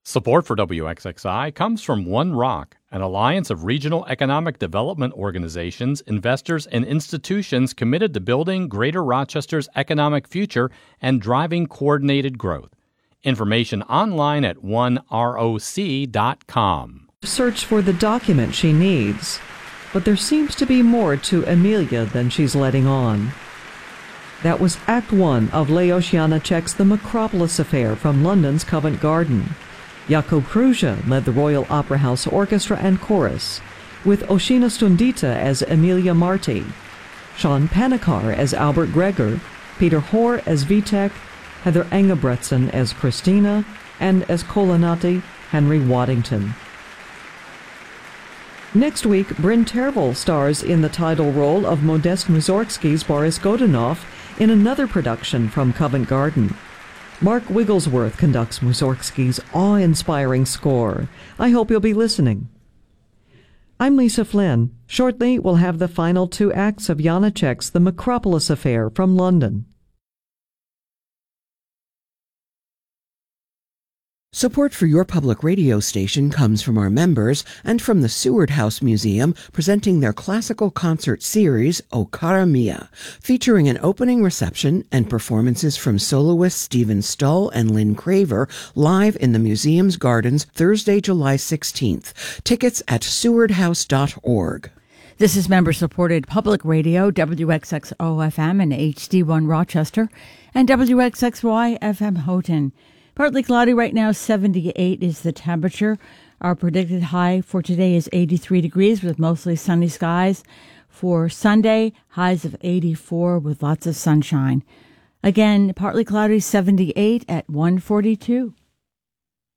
Support for WXXI comes from One Rock, an alliance of regional economic development organizations, investors, and institutions committed to building Greater Rochester's economic future and driving coordinated growth. Information online at oneroc.com. Search for the document she needs, but there seems to be more to Amelia than she's letting on. That was Act 1 of Leos Janáček's The Macropolis Affair from London's Covent Garden. Jakub Kruja led the Royal Opera House Orchestra and Chorus, with Oshina Stundita as Emilia Marti, Sean Panikar as Albert Gregor, Peter Hoare as Vitek, Heather Engebretson as Christina, and as Kolanati, Henry Waddington. Next week, Bryn Tervel stars in the title role of Modest Mussorgsky's Boris Godunov in another production from Covent Garden. Mark Wigglesworth conducts Mussorgsky's awe-inspiring score. I hope you'll be listening. I'm Lisa Flynn. Shortly, we'll have the final two acts of Janáček's The Macropolis Affair from London. Support for your public radio station comes from our members and from the Seward House Museum presenting their classical concert series, O Cara Mia, featuring an opening reception and performances from soloists Stephen Stull and Lynn Craver live in the museum's gardens Thursday, July 16th. Tickets at sewardhouse.org. This is member-supported public radio, WXXO-FM and HD1 Rochester, and WXXY-FM Houghton. Partly cloudy right now, 78 is the temperature. Our predicted high for today is 83 degrees with mostly sunny skies. For Sunday, highs of 84 with lots of sunshine. Again, partly cloudy, 78 at 1:42.